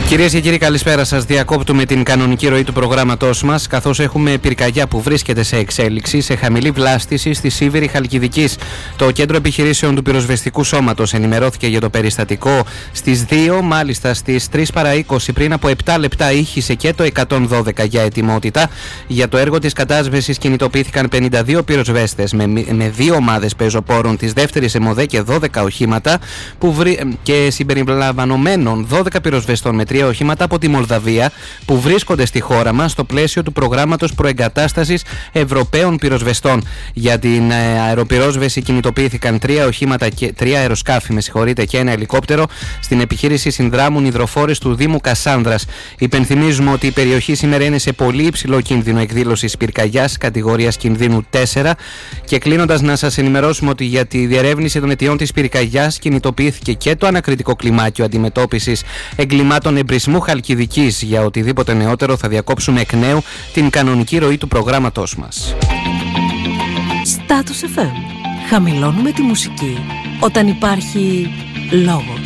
Κυρίες και κύριοι, καλησπέρα σας. Διακόπτουμε την κανονική ροή του προγράμματός μας, καθώς έχουμε πυρκαγιά που βρίσκεται σε εξέλιξη, σε χαμηλή βλάστηση στη Σίβηρη Χαλκιδικής. Το Κέντρο Επιχειρήσεων του Πυροσβεστικού Σώματος ενημερώθηκε για το περιστατικό στις 2, μάλιστα στις 3 παρά 20, πριν από 7 λεπτά ήχησε και το 112 για ετοιμότητα. Για το έργο της κατάσβεσης κινητοποιήθηκαν 52 πυροσβέστες με 2 ομάδες πεζοπόρων της δεύτερης ΕΜΟΔΕ και 12 οχήματα και συμπεριλαμβανομένων 12 πυροσβεστών με 3 οχήματα από τη Μολδαβία που βρίσκονται στη χώρα μας στο πλαίσιο του προγράμματος προεγκατάστασης Ευρωπαίων πυροσβεστών. Για την αεροπυρόσβεση κινητοποιήθηκαν 3 οχήματα και 3 αεροσκάφη και ένα ελικόπτερο. Στην επιχείρηση συνδράμουν υδροφόρες του Δήμου Κασάνδρας. Υπενθυμίζουμε ότι η περιοχή σήμερα είναι σε πολύ υψηλό κίνδυνο εκδήλωσης πυρκαγιάς κατηγορίας κινδύνου 4. Και κλείνοντας, να σας ενημερώσουμε ότι για τη διερεύνηση των αιτιών της πυρκαγιάς κινητοποιήθηκε και το ανακριτικό κλιμάκιο αντιμετώπισης εγκλημάτων εμπρισμού Χαλκιδικής. Για οτιδήποτε νεότερο θα διακόψουμε εκ νέου την κανονική ροή του προγράμματός μας. Status FM. Χαμηλώνουμε τη μουσική όταν υπάρχει λόγος.